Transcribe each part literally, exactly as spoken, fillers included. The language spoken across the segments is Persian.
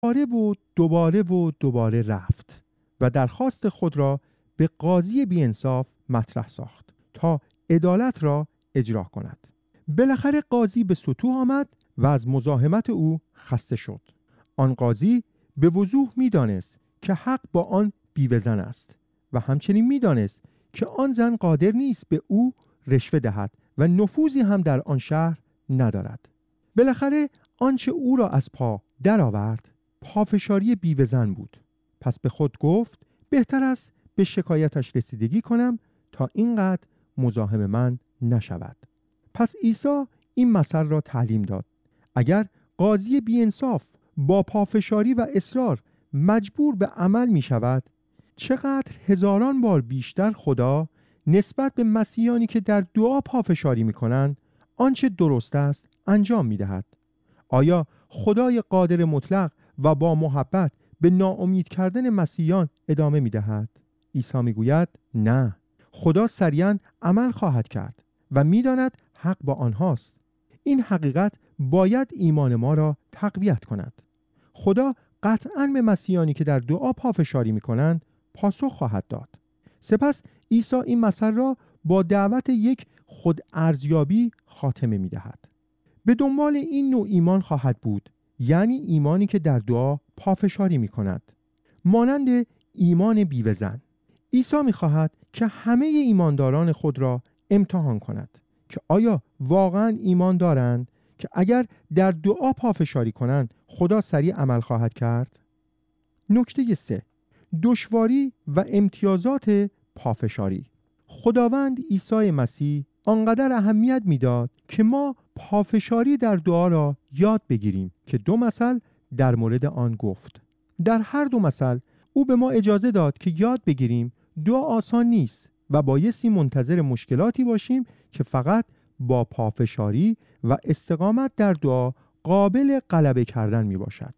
دوباره و دوباره و دوباره رفت و درخواست خود را به قاضی بی‌انصاف مطرح ساخت تا عدالت را اجرا کند. بالاخره قاضی به سطوح آمد و از مزاحمت او خسته شد. آن قاضی به وضوح می‌دانست که حق با آن بیوه زن است و همچنین می‌دانست که آن زن قادر نیست به او رشوه دهد و نفوذی هم در آن شهر ندارد. بالاخره آنچه او را از پا درآورد پافشاری بیوه زن بود. پس به خود گفت بهتر است به شکایتش رسیدگی کنم تا اینقدر مزاحم من نشود. پس عیسی این مثل را تعلیم داد. اگر قاضی بی‌انصاف با پافشاری و اصرار مجبور به عمل می شود، چقدر هزاران بار بیشتر خدا نسبت به مسیحیانی که در دعا پافشاری می کنند آنچه درست است انجام می دهد. آیا خدای قادر مطلق و با محبت به ناامید کردن مسیحیان ادامه می دهد؟ عیسی می گوید نه، خدا سریعاً عمل خواهد کرد و می داند حق با آنهاست. این حقیقت باید ایمان ما را تقویت کند. خدا قطعاً به مسیحیانی که در دعا پافشاری می کنند پاسخ خواهد داد. سپس عیسی این مثل را با دعوت یک خود ارزیابی خاتمه می دهد. به دنبال این نوع ایمان خواهد بود، یعنی ایمانی که در دعا پافشاری می کند. مانند ایمان بیوه زن، عیسی می خواهد که همه ایمانداران خود را امتحان کند که آیا واقعاً ایمان دارند که اگر در دعا پافشاری کنند خدا سریع عمل خواهد کرد. نکته سه، دشواری و امتیازات پافشاری. خداوند عیسی مسیح آنقدر اهمیت میداد که ما پافشاری در دعا را یاد بگیریم که دو مثل در مورد آن گفت. در هر دو مثل او به ما اجازه داد که یاد بگیریم دعا آسان نیست و بایستی منتظر مشکلاتی باشیم که فقط با پافشاری و استقامت در دعا قابل غلبه کردن می باشد.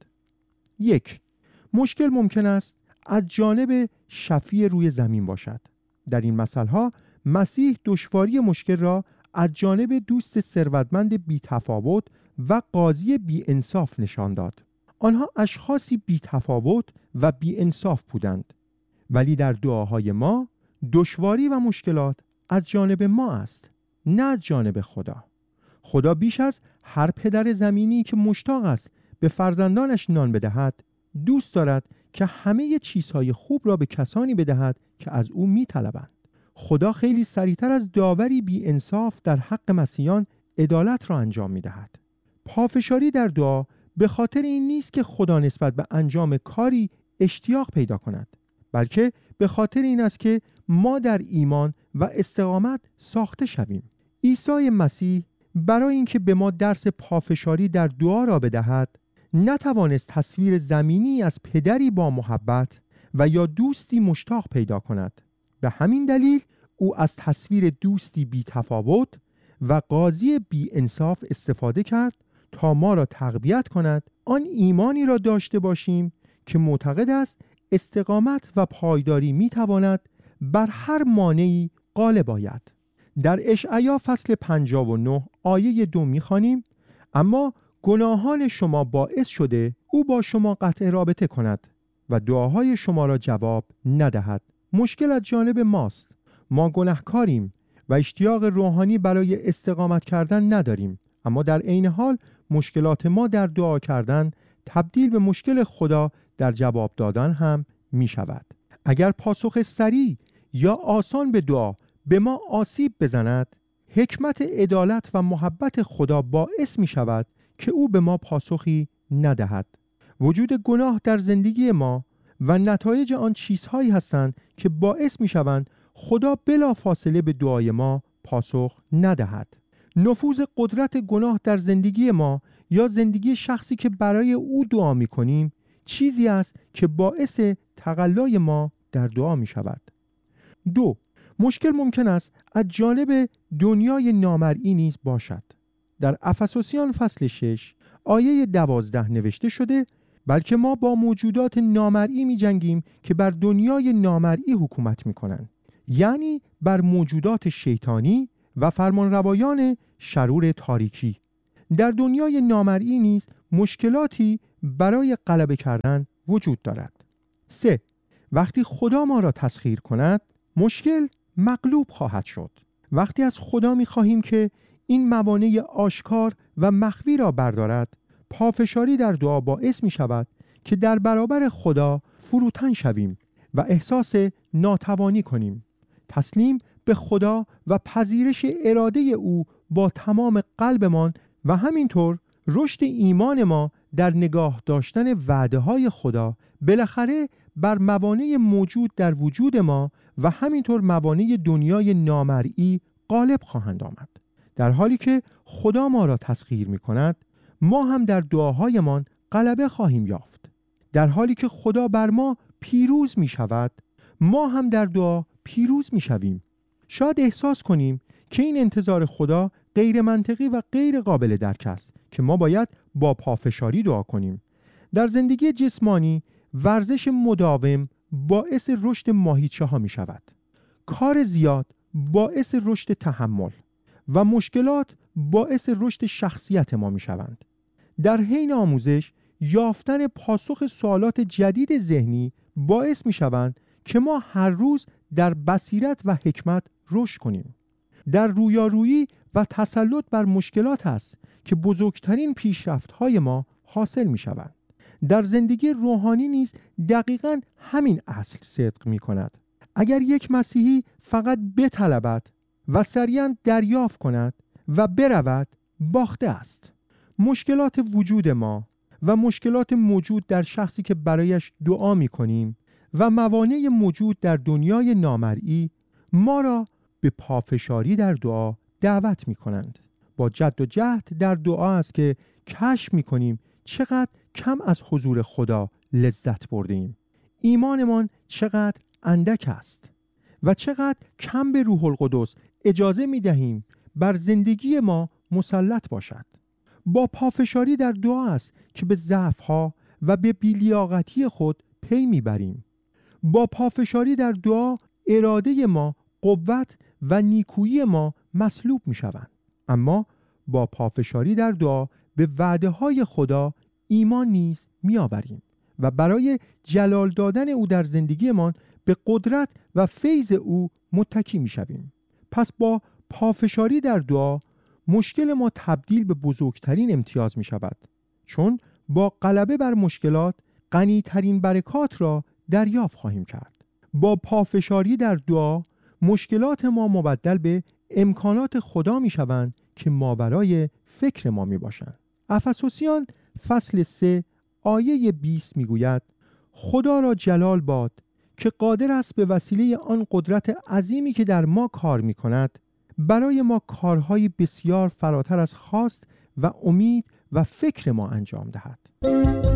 یک، مشکل ممکن است از جانب شفیع روی زمین باشد. در این مثلها مسیح دشواری مشکل را از جانب دوست ثروتمند بی‌تفاوت و قاضی بی‌انصاف نشان داد. آنها اشخاصی بی‌تفاوت و بی‌انصاف بودند، ولی در دعاهای ما دشواری و مشکلات از جانب ما است، نه از جانب خدا. خدا بیش از هر پدر زمینی که مشتاق است به فرزندانش نان بدهد، دوست دارد که همه چیزهای خوب را به کسانی بدهد که از او می‌طلبند. خدا خیلی سریعتر از داوری بی انصاف در حق مسیحیان عدالت را انجام می‌دهد. پافشاری در دعا به خاطر این نیست که خدا نسبت به انجام کاری اشتیاق پیدا کند، بلکه به خاطر این است که ما در ایمان و استقامت ساخته شویم. عیسی مسیح برای اینکه به ما درس پافشاری در دعا را بدهد، نتوانست تصویر زمینی از پدری با محبت و یا دوستی مشتاق پیدا کند. به همین دلیل او از تصویر دوستی بی تفاوت و قاضی بی انصاف استفاده کرد تا ما را تقویت کند آن ایمانی را داشته باشیم که معتقد است استقامت و پایداری می تواند بر هر مانعی غالب آید. در اشعیا فصل پنجاه و نه آیه دو می خوانیم: اما گناهان شما باعث شده او با شما قطع رابطه کند و دعاهای شما را جواب ندهد. مشکل از جانب ماست. ما گناهکاریم و اشتیاق روحانی برای استقامت کردن نداریم، اما در عین حال مشکلات ما در دعا کردن تبدیل به مشکل خدا در جواب دادن هم می شود. اگر پاسخ سریع یا آسان به دعا به ما آسیب بزند، حکمت عدالت و محبت خدا باعث می شود که او به ما پاسخی ندهد. وجود گناه در زندگی ما و نتایج آن چیزهایی هستند که باعث می شوند خدا بلا فاصله به دعای ما پاسخ ندهد. نفوذ قدرت گناه در زندگی ما یا زندگی شخصی که برای او دعا می کنیم چیزی است که باعث تقلای ما در دعا می شود. دو، مشکل ممکن است از جانب دنیای نامرئی نیز باشد. در افسوسیان فصل شش آیه دوازده نوشته شده: بلکه ما با موجودات نامرئی می جنگیم که بر دنیای نامرئی حکومت می کنند، یعنی بر موجودات شیطانی و فرمانروایان شرور تاریکی. در دنیای نامرئی نیز مشکلاتی برای غلبه کردن وجود دارد. سه. وقتی خدا ما را تسخیر کند، مشکل مغلوب خواهد شد. وقتی از خدا می خواهیم که این موانع آشکار و مخفی را بردارد، پافشاری در دعا باعث می شود که در برابر خدا فروتن شویم و احساس ناتوانی کنیم. تسلیم به خدا و پذیرش اراده او با تمام قلبمان و همینطور رشد ایمان ما در نگاه داشتن وعده های خدا بالاخره بر موانع موجود در وجود ما و همینطور موانع دنیای نامرئی غالب خواهند آمد. در حالی که خدا ما را تسخیر می کند، ما هم در دعاهایمان غلبه خواهیم یافت. در حالی که خدا بر ما پیروز می شود، ما هم در دعا پیروز می شویم. شاید احساس کنیم که این انتظار خدا غیر منطقی و غیر قابل درک است که ما باید با پافشاری دعا کنیم. در زندگی جسمانی ورزش مداوم باعث رشد ماهیچه ها می شود. کار زیاد باعث رشد تحمل و مشکلات باعث رشد شخصیت ما می شوند. در حین آموزش یافتن پاسخ سوالات جدید ذهنی باعث می شوند که ما هر روز در بصیرت و حکمت رشد کنیم. در رویارویی و تسلط بر مشکلات است که بزرگترین پیشرفت‌های ما حاصل می شوند. در زندگی روحانی نیز دقیقاً همین اصل صدق می کند. اگر یک مسیحی فقط بطلبد و سریعاً دریافت کند و برود، باخته است. مشکلات وجود ما و مشکلات موجود در شخصی که برایش دعا می کنیم و موانع موجود در دنیای نامرئی ما را به پافشاری در دعا دعوت می کنند. با جد و جهد در دعا است که کشف می کنیم چقدر کم از حضور خدا لذت بردیم. ایمانمان چقدر اندک است و چقدر کم به روح القدس اجازه می دهیم بر زندگی ما مسلط باشد. با پافشاری در دعا است که به ضعف‌ها و به بی‌لیاقتی خود پی میبریم. با پافشاری در دعا اراده ما، قوت و نیکویی ما مسلوب میشوند. اما با پافشاری در دعا به وعده های خدا ایمان نیز میآوریم و برای جلال دادن او در زندگیمان به قدرت و فیض او متکی میشویم. پس با پافشاری در دعا مشکل ما تبدیل به بزرگترین امتیاز می شود، چون با غلبه بر مشکلات غنی‌ترین برکات را دریافت خواهیم کرد. با پافشاری در دعا مشکلات ما مبدل به امکانات خدا می شوند که ماورای فکر ما می باشند. افسوسیان فصل سه آیه بیست می گوید خدا را جلال باد که قادر است به وسیله آن قدرت عظیمی که در ما کار می کند برای ما کارهای بسیار فراتر از خواست و امید و فکر ما انجام دهد.